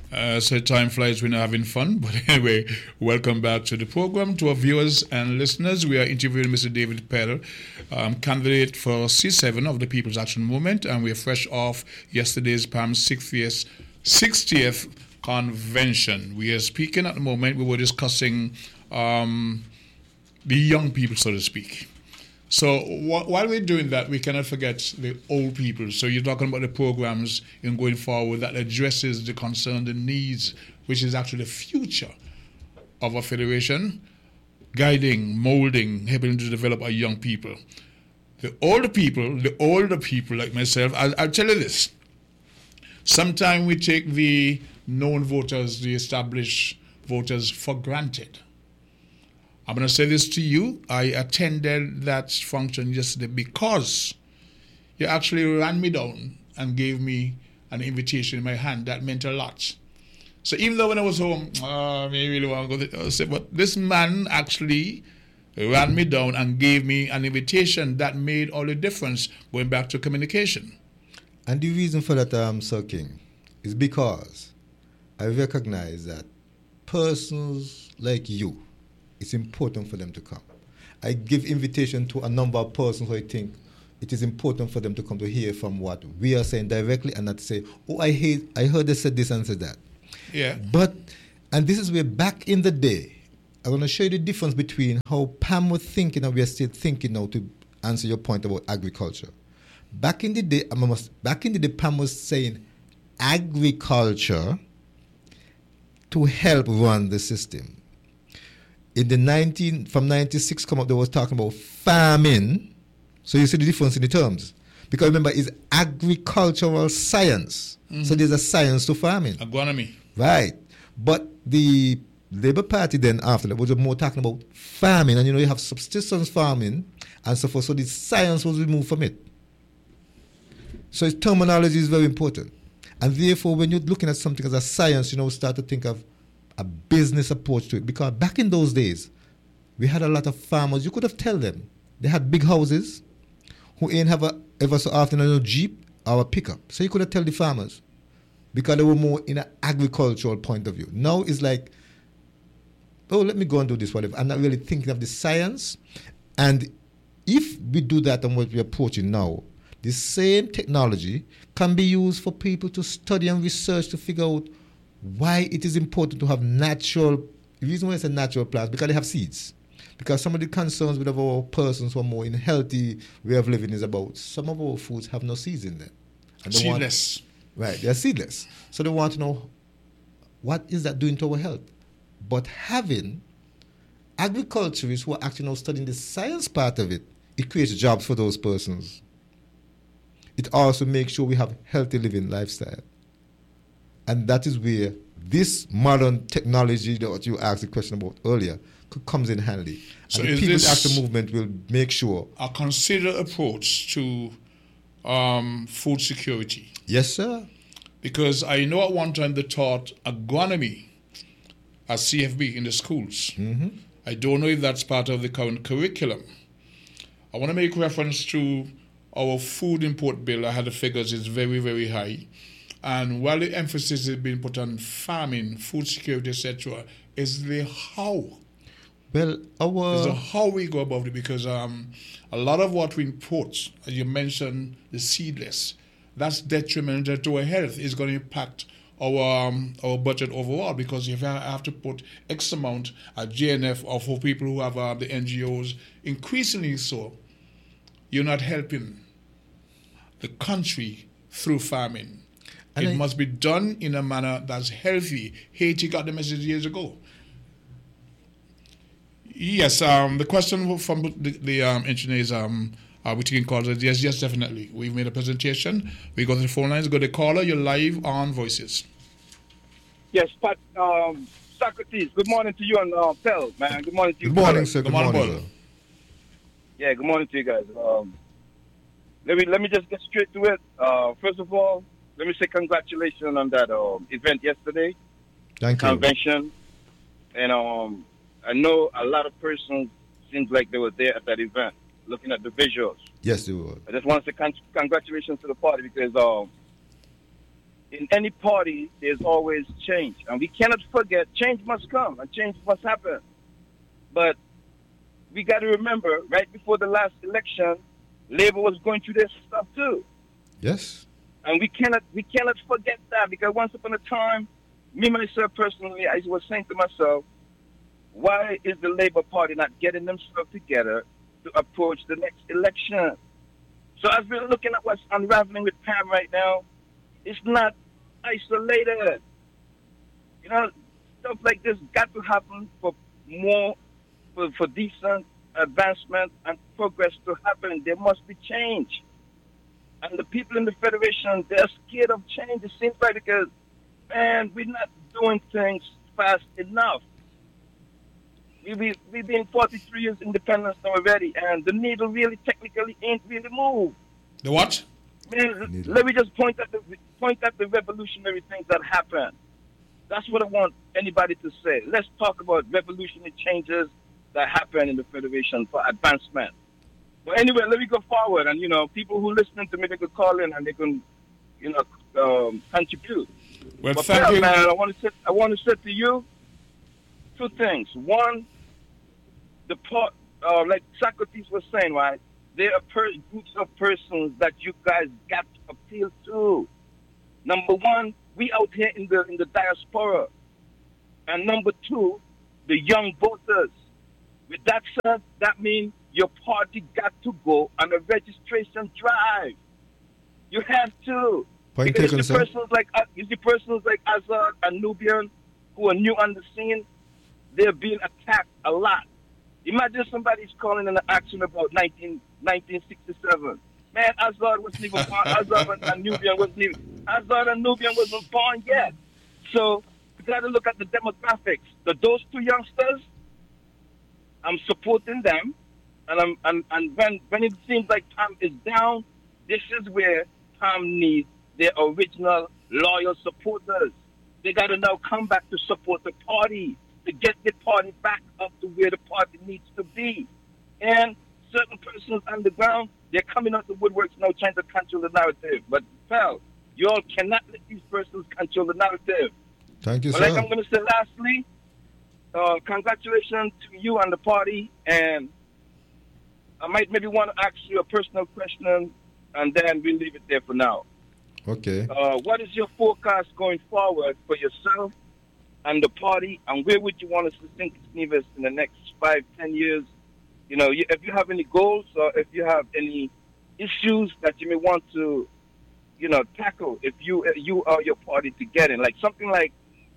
So time flies when you're having fun. But anyway, welcome back to the program. To our viewers and listeners, we are interviewing Mr. David Pell, candidate for C7 of the People's Action Movement, and we are fresh off yesterday's PAM 60th convention. We are speaking at the moment. We were discussing the young people, so to speak. So while we're doing that, we cannot forget the old people. So you're talking about the programs in going forward that addresses the concern, the needs, which is actually the future of our federation, guiding, molding, helping to develop our young people. The older people like myself, I'll tell you this. Sometimes we take the known voters, the established voters for granted. I'm going to say this to you. I attended that function yesterday because you actually ran me down and gave me an invitation in my hand. That meant a lot. So even though when I was home, I really want to go there, I said, but this man actually ran me down and gave me an invitation that made all the difference going back to communication. And the reason for that, Sir King, is because I recognize that persons like you, it's important for them to come. I give invitation to a number of persons who I think it is important for them to come to hear from what we are saying directly and not say, oh, I heard they said this and said that. Yeah. And this is where back in the day, I want to show you the difference between how Pam was thinking and we are still thinking now to answer your point about agriculture. Back in the day, Pam was saying agriculture to help run the system. From 96 come up, they was talking about farming. So you see the difference in the terms. Because remember, it's agricultural science. Mm-hmm. So there's a science to farming. Agronomy. Right. But the Labour Party then after that was more talking about farming. And you have subsistence farming and so forth. So the science was removed from it. So its terminology is very important. And therefore, when you're looking at something as a science, start to think of a business approach to it. Because back in those days, we had a lot of farmers. You could have told them. They had big houses who ain't have ever so often a Jeep or a pickup. So you could have told the farmers because they were more in an agricultural point of view. Now it's like, oh, let me go and do this, whatever. I'm not really thinking of the science. And if we do that and what we're approaching now, the same technology can be used for people to study and research to figure out why it is important to have natural, the reason why it's a natural plants, because they have seeds. Because some of the concerns with our persons who are more in a healthy way of living is about some of our foods have no seeds in them. And Seedless. Right, they're seedless. So they want to know, what is that doing to our health? But having agriculturists who are actually now studying the science part of it, it creates jobs for those persons. It also makes sure we have healthy living lifestyle. And that is where this modern technology that you asked the question about earlier comes in handy. So and the People's Action Movement will make sure a considered approach to food security. Yes, sir. Because I know at one time they taught agronomy at CFB in the schools. Mm-hmm. I don't know if that's part of the current curriculum. I want to make reference to our food import bill. I had the figures, it's very, very high. And while the emphasis is being put on farming, food security, etc., is the how. Well, is the how we go about it, because a lot of what we import, as you mentioned, the seedless, that's detrimental to our health. It's going to impact our budget overall, because if I have to put X amount at JNF or for people who have the NGOs, increasingly so, you're not helping the country through farming. And it must be done in a manner that's healthy. Haiti got the message years ago. Yes, the question from the engineers, we taking calls. Yes, definitely. We've made a presentation. We go to the phone lines. Go to the caller. You're live on Voices. Yes, Pat, Socrates, good morning to you and Pell, man. Good morning to you. Good morning, sir. Good morning, sir. Yeah, good morning to you guys. Let me just get straight to it. First of all, let me say congratulations on that event yesterday. Thank you. Convention. And I know a lot of persons seems like they were there at that event, looking at the visuals. Yes, they were. I just want to say congratulations to the party because in any party, there's always change. And we cannot forget, change must come and change must happen. But we got to remember, right before the last election, Labour was going through this stuff too. Yes. And we cannot forget that, because once upon a time, me myself personally, I was saying to myself, why is the Labour Party not getting themselves together to approach the next election? So as we're looking at what's unraveling with Pam right now, it's not isolated. You know, stuff like this got to happen for more, for decent advancement and progress to happen. There must be change. And the people in the Federation, they're scared of change, it seems like, because, man, we're not doing things fast enough. We've been 43 years independence now already, and the needle really technically ain't really moved. The what? Man, let me just point at the revolutionary things that happened. That's what I want anybody to say. Let's talk about revolutionary changes that happen in the Federation for advancement. But anyway, let me go forward, and people who listening to me, they could call in and they can, contribute. Well, but thank you. Man, I want to say to you two things. One, like Socrates was saying, right? There are groups of persons that you guys got to appeal to. Number one, we out here in the diaspora, and number two, the young voters. With that said, that means your party got to go on a registration drive. You have to. Point because taken, you sir. see persons like Azad and Nubian who are new on the scene, they're being attacked a lot. Imagine somebody's calling and asking about 1967. Man, Azad wasn't even born. Azad and Nubian wasn't born yet. So you got to look at the demographics. Those two youngsters, I'm supporting them, and when it seems like Tom is down, this is where Tom needs their original loyal supporters. They got to now come back to support the party, to get the party back up to where the party needs to be. And certain persons on the ground, they're coming out the woodworks now trying to control the narrative. But, pal, you all cannot let these persons control the narrative. Thank you, but sir. like I'm going to say lastly, congratulations to you and the party. And I might maybe want to ask you a personal question, and then we'll leave it there for now. Okay. What is your forecast going forward for yourself and the party, and where would you want us to think Nevis in the next 5-10 years? If you have any goals or if you have any issues that you may want to, tackle, if you or your party together, like something like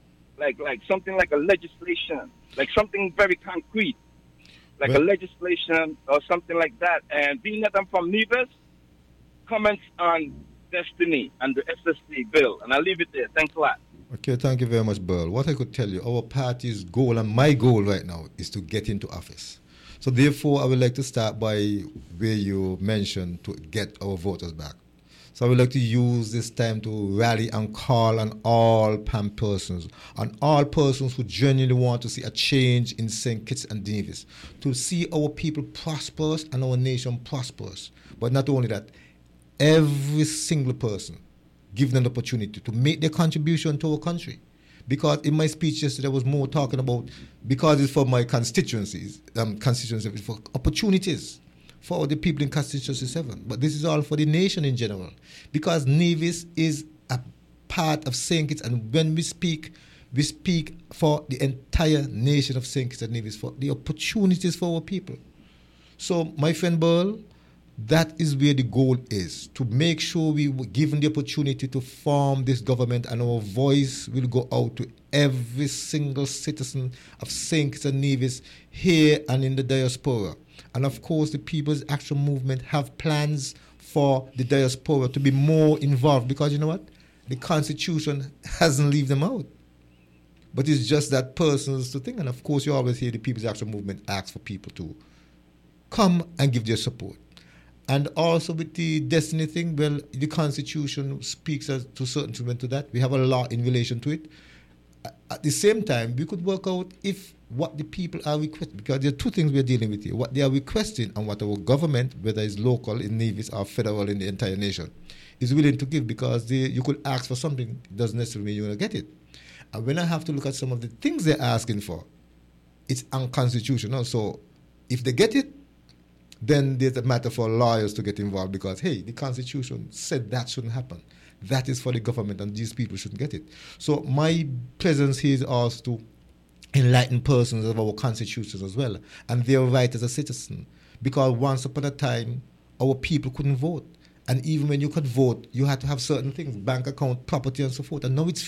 a legislation, like something very concrete, like a legislation or something like that. And being that I'm from Nevis, comments on Destiny and the SSC bill, and I'll leave it there. Thanks a lot. Okay, thank you very much, Burl. What I could tell you, our party's goal and my goal right now is to get into office. So therefore, I would like to start by where you mentioned to get our voters back. So I would like to use this time to rally and call on all PAM persons, on all persons who genuinely want to see a change in St. Kitts and Nevis, to see our people prosperous and our nation prosperous. But not only that, every single person, give them the opportunity to make their contribution to our country. Because in my speech yesterday, I was more talking about, because it's for my constituencies, it's for opportunities for the people in Constituency 7. But this is all for the nation in general. Because Nevis is a part of St. Kitts, and when we speak for the entire nation of St. Kitts and Nevis, for the opportunities for our people. So, my friend Burl, that is where the goal is, to make sure we were given the opportunity to form this government, and our voice will go out to every single citizen of St. Kitts and Nevis here and in the diaspora. And of course, the People's Action Movement have plans for the diaspora to be more involved, because you know what? The Constitution hasn't left them out. But it's just that person's thing. And of course, you always hear the People's Action Movement ask for people to come and give their support. And also with the Destiny thing, well, the Constitution speaks to a certain extent to that. We have a law in relation to it. At the same time, we could work out if what the people are requesting, because there are two things we're dealing with here: what they are requesting and what our government, whether it's local in Nevis or federal in the entire nation, is willing to give, because you could ask for something, it doesn't necessarily mean you're going to get it. And when I have to look at some of the things they're asking for, it's unconstitutional. So if they get it, then there's a matter for lawyers to get involved, because, hey, the Constitution said that shouldn't happen. That is for the government, and these people shouldn't get it. So my presence here is also to enlighten persons of our Constitution as well, and their right as a citizen. Because once upon a time, our people couldn't vote. And even when you could vote, you had to have certain things, bank account, property, and so forth. And now it's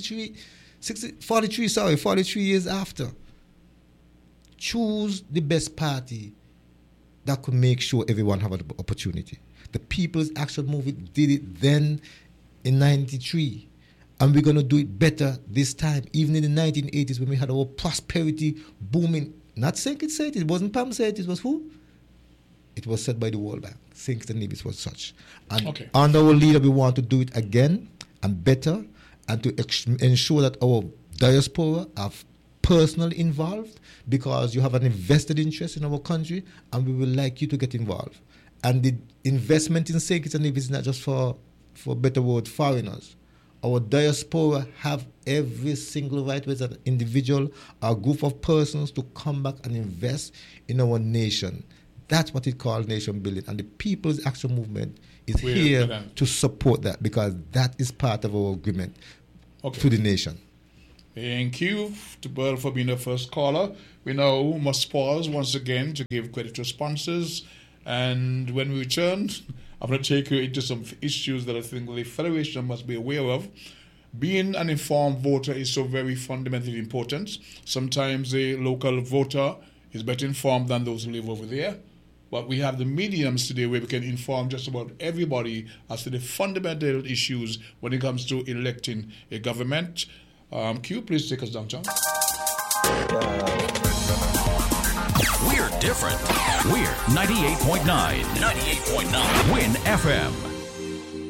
43 years after. Choose the best party that could make sure everyone have an opportunity. The People's Action Movement did it then in 93. And we're going to do it better this time. Even in the 1980s, when we had our prosperity booming. Not St. Kitts said it. It wasn't Pam said it. It was who? It was said by the World Bank. St. Kitts and Nevis was such. And under our leader, we want to do it again and better, and to ensure that our diaspora are personally involved, because you have an invested interest in our country, and we would like you to get involved. And the investment in St. Kitts and Nevis is not just for better word, foreigners. Our diaspora have every single right as an individual or group of persons to come back and invest in our nation. That's what it called nation building. And the People's Action Movement is here to support that, because that is part of our agreement to the nation. Thank you to Pearl for being the first caller. We now must pause once again to give credit to sponsors. And when we return, I'm going to take you into some issues that I think the Federation must be aware of. Being an informed voter is so very fundamentally important. Sometimes a local voter is better informed than those who live over there. But we have the mediums today where we can inform just about everybody as to the fundamental issues when it comes to electing a government. Q, please take us down, John. We're different. We're 98.9. 98.9. Win FM.